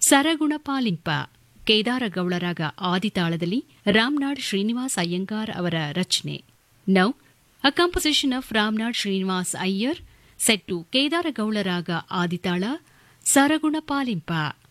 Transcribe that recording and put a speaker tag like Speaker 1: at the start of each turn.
Speaker 1: ಸರಗುಣ ಪಾಲಿಂಪ ಕೇದಾರ ಗೌಳರಾಗ ಆದಿತಾಳದಲ್ಲಿ ರಾಮ್ನಾಡ್ ಶ್ರೀನಿವಾಸ್ ಅಯ್ಯಂಗಾರ್ ಅವರ ರಚನೆ. Now a composition of Ramnad Srinivas Iyer set to Kedara ಗೌಳರಾಗ ಆದಿತಾಳ ಸರಗುಣ ಪಾಲಿಂಪ.